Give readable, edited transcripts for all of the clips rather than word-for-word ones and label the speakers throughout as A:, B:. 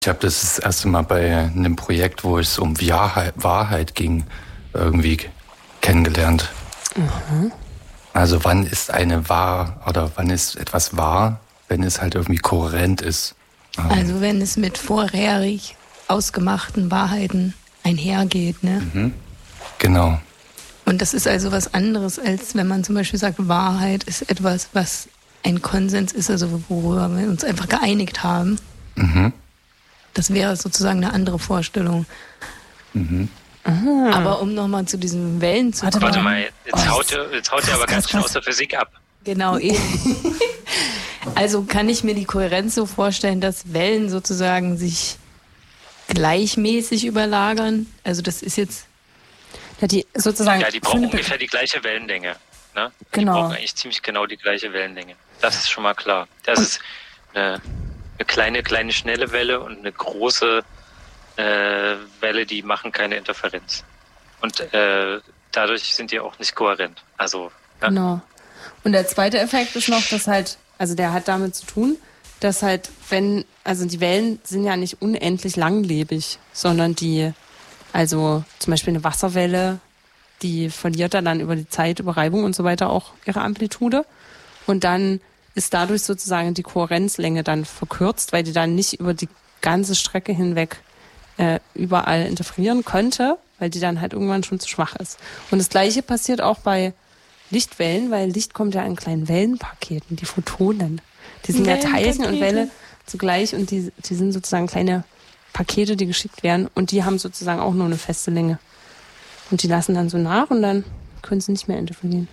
A: Ich habe das erste Mal bei einem Projekt, wo es um Wahrheit ging, irgendwie kennengelernt.
B: Mhm.
A: Also wann ist wann ist etwas wahr, wenn es halt irgendwie kohärent ist.
C: Also wenn es mit vorherig ausgemachten Wahrheiten einhergeht, ne?
A: Mhm. Genau.
C: Und das ist also was anderes, als wenn man zum Beispiel sagt, Wahrheit ist etwas, was ein Konsens ist, also worüber wir uns einfach geeinigt haben.
A: Mhm.
C: Das wäre sozusagen eine andere Vorstellung.
A: Mhm.
C: Aber um nochmal zu diesen Wellen zu kommen.
D: Warte mal, jetzt haut ihr aber ganz schön aus der Physik ab.
C: Genau, eben. Also kann ich mir die Kohärenz so vorstellen, dass Wellen sozusagen sich gleichmäßig überlagern? Also das ist jetzt...
B: Ja, die
D: brauchen ungefähr die gleiche Wellenlänge. Ne?
B: Genau.
D: Die brauchen eigentlich ziemlich genau die gleiche Wellenlänge. Das ist schon mal klar. Das ist eine kleine, schnelle Welle und eine große Welle, die machen keine Interferenz. Und dadurch sind die auch nicht kohärent. Also, ja.
B: Genau. Und der zweite Effekt ist noch, dass halt, also der hat damit zu tun, dass halt, die Wellen sind ja nicht unendlich langlebig, sondern also zum Beispiel eine Wasserwelle, die verliert dann über die Zeit, über Reibung und so weiter auch ihre Amplitude. Und dann ist dadurch sozusagen die Kohärenzlänge dann verkürzt, weil die dann nicht über die ganze Strecke hinweg überall interferieren könnte, weil die dann halt irgendwann schon zu schwach ist. Und das Gleiche passiert auch bei Lichtwellen, weil Licht kommt ja in kleinen Wellenpaketen, die Photonen. Die sind ja Teilchen und Welle zugleich und die sind sozusagen kleine Pakete, die geschickt werden und die haben sozusagen auch nur eine feste Länge. Und die lassen dann so nach und dann können sie nicht mehr interferieren.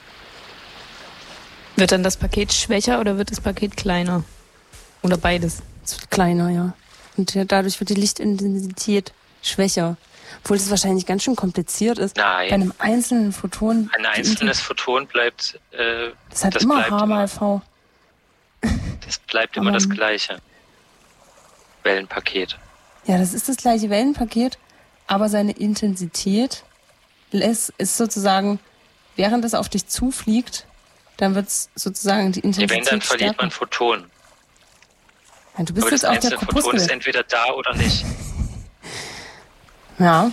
C: Wird dann das Paket schwächer oder wird das Paket kleiner? Oder beides?
B: Es wird kleiner, ja. Und dadurch wird die Lichtintensität schwächer. Obwohl es wahrscheinlich ganz schön kompliziert ist.
D: Nein.
B: Bei einem einzelnen Photon...
D: Ein einzelnes Photon bleibt...
B: das hat immer H mal V.
D: Das bleibt immer das gleiche Wellenpaket.
B: Ja, das ist das gleiche Wellenpaket, aber seine Intensität ist sozusagen, während es auf dich zufliegt, dann wird es sozusagen die Intensität
D: Wenn, dann verliert
B: stärken.
D: man Photonen.
B: Ja, du bist
D: aber
B: jetzt
D: das
B: auf der
D: einzelne Photon
B: Korpuskel.
D: ist entweder da oder nicht.
B: Ja.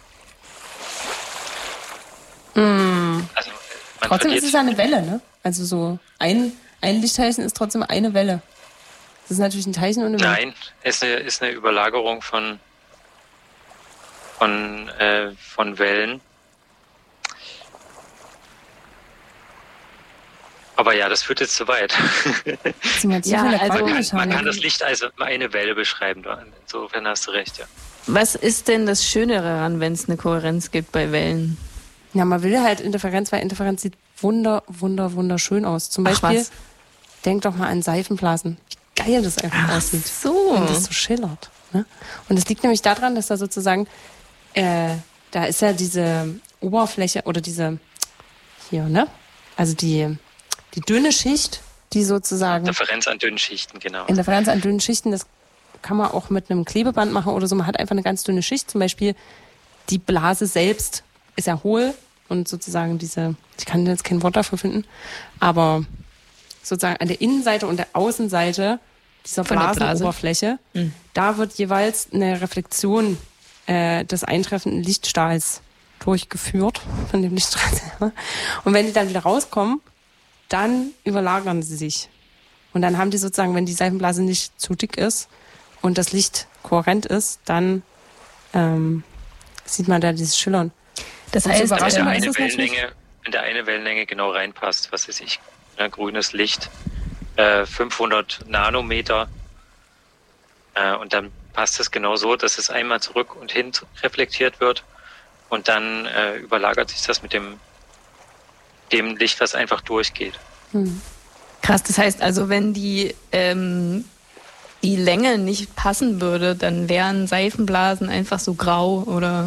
D: Also,
B: Trotzdem ist es ja eine Welle, ne? Also so ein Lichtteilchen ist trotzdem eine Welle. Das ist natürlich ein Teilchen und eine Welle.
D: Nein, ist eine Überlagerung von Wellen. Aber ja, das führt jetzt zu weit. Man kann das Licht als eine Welle beschreiben. Insofern hast du recht, ja.
C: Was ist denn das Schöne daran, wenn es eine Kohärenz gibt bei Wellen?
B: Ja, man will halt Interferenz, weil Interferenz sieht wunderschön aus. Zum Beispiel, denk doch mal an Seifenblasen. Wie geil das einfach aussieht.
C: So.
B: Und das so schillert. Ne? Und es liegt nämlich daran, dass da sozusagen, da ist ja diese Oberfläche oder diese, hier, ne? Also die dünne Schicht, die sozusagen...
D: Interferenz an dünnen Schichten, genau.
B: Interferenz an dünnen Schichten, das kann man auch mit einem Klebeband machen oder so. Man hat einfach eine ganz dünne Schicht. Zum Beispiel die Blase selbst ist ja hohl und sozusagen ich kann jetzt kein Wort dafür finden, aber sozusagen an der Innenseite und der Außenseite dieser Blasenoberfläche, da wird jeweils eine Reflexion des eintreffenden Lichtstrahls durchgeführt, von dem Lichtstrahl selber. Und wenn die dann wieder rauskommen, dann überlagern sie sich. Und dann haben die sozusagen, wenn die Seifenblase nicht zu dick ist und das Licht kohärent ist, dann sieht man da dieses Schillern.
C: Das heißt,
D: wenn der eine Wellenlänge genau reinpasst, was weiß ich, grünes Licht, 500 Nanometer, und dann passt es genau so, dass es einmal zurück und hin reflektiert wird und dann überlagert sich das mit dem Licht, was einfach durchgeht.
C: Krass, das heißt also, wenn die Länge nicht passen würde, dann wären Seifenblasen einfach so grau oder...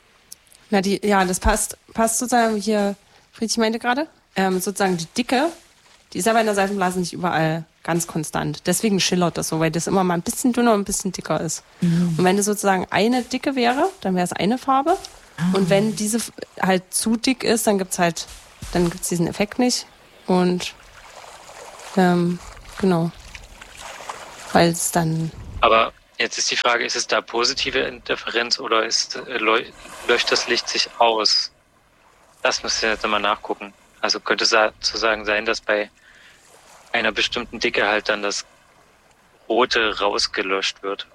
B: Das passt sozusagen hier, Friedrich meinte gerade, sozusagen die Dicke, die ist aber in der Seifenblase nicht überall ganz konstant. Deswegen schillert das so, weil das immer mal ein bisschen dünner und ein bisschen dicker ist. Und wenn das sozusagen eine Dicke wäre, dann wäre es eine Farbe. Und wenn diese halt zu dick ist, dann gibt's diesen Effekt nicht. Und genau. Weil es dann...
D: Aber Jetzt ist die Frage, ist es da positive Interferenz oder löscht das Licht sich aus? Das müsst ihr jetzt mal nachgucken. Also könnte es sozusagen sein, dass bei einer bestimmten Dicke halt dann das Rote rausgelöscht wird.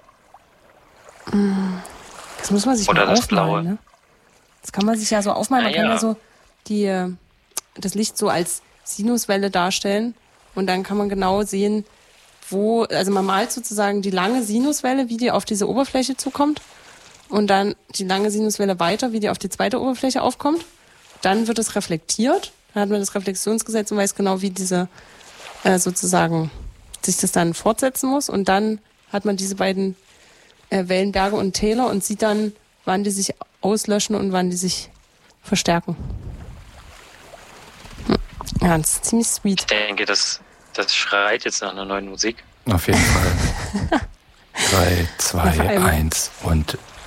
B: Das muss man sich
D: Oder
B: mal
D: das
B: aufmalen,
D: Blaue.
B: ne? Das kann man sich ja so aufmalen. Man
D: Ah,
B: kann
D: ja.
B: ja so das Licht so als Sinuswelle darstellen und dann kann man genau sehen, also man malt sozusagen die lange Sinuswelle, wie die auf diese Oberfläche zukommt und dann die lange Sinuswelle weiter, wie die auf die zweite Oberfläche aufkommt. Dann wird es reflektiert, dann hat man das Reflexionsgesetz und weiß genau, wie diese sozusagen sich das dann fortsetzen muss und dann hat man diese beiden Wellenberge und Täler und sieht dann, wann die sich auslöschen und wann die sich verstärken. Ja, das ist ziemlich sweet.
D: Ich denke, das schreit jetzt nach einer neuen Musik.
A: Auf jeden Fall. 3, 2, 1 und